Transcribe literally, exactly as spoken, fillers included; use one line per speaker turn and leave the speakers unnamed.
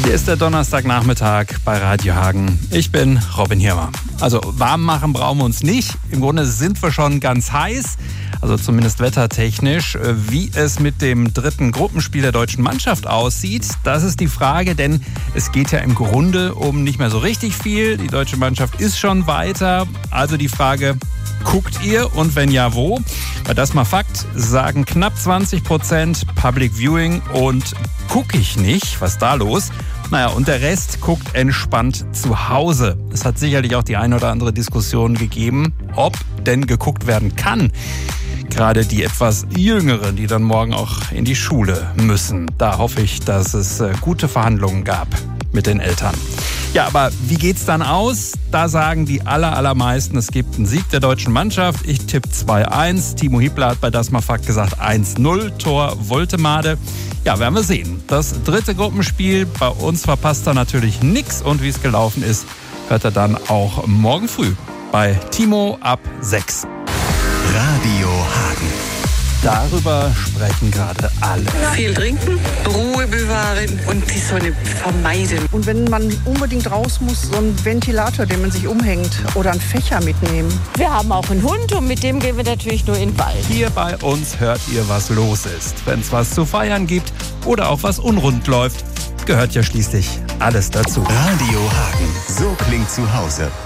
Hier ist der Donnerstagnachmittag bei Radio Hagen. Ich bin Robin Hirmer. Also warm machen brauchen wir uns nicht. Im Grunde sind wir schon ganz heiß, also zumindest wettertechnisch. Wie es mit dem dritten Gruppenspiel der deutschen Mannschaft aussieht, das ist die Frage, denn es geht ja im Grunde um nicht mehr so richtig viel. Die deutsche Mannschaft ist schon weiter. Also die Frage, guckt ihr und wenn ja, wo? Bei Das mal Fakt sagen knapp zwanzig Prozent Public Viewing und gucke ich nicht. Was ist da los? Naja, und der Rest guckt entspannt zu Hause. Es hat sicherlich auch die ein oder andere Diskussion gegeben, ob denn geguckt werden kann. Gerade die etwas Jüngeren, die dann morgen auch in die Schule müssen. Da hoffe ich, dass es gute Verhandlungen gab mit den Eltern. Ja, aber wie geht's dann aus? Da sagen die aller, allermeisten, es gibt einen Sieg der deutschen Mannschaft. Ich tippe zwei eins. Timo Hiebler hat bei Das mal Fakt gesagt eins null. Tor Woltemade. Ja, werden wir sehen. Das dritte Gruppenspiel. Bei uns verpasst er natürlich nichts. Und wie es gelaufen ist, hört er dann auch morgen früh bei Timo ab sechs.
Radio Hagen.
Darüber sprechen gerade alle.
Viel trinken, Ruhe bewahren und die Sonne vermeiden.
Und wenn man unbedingt raus muss, so einen Ventilator, den man sich umhängt, oder einen Fächer mitnehmen.
Wir haben auch einen Hund und mit dem gehen wir natürlich nur in den Wald.
Hier bei uns hört ihr, was los ist. Wenn es was zu feiern gibt oder auch was unrund läuft, gehört ja schließlich alles dazu.
Radio Hagen. So klingt zu Hause.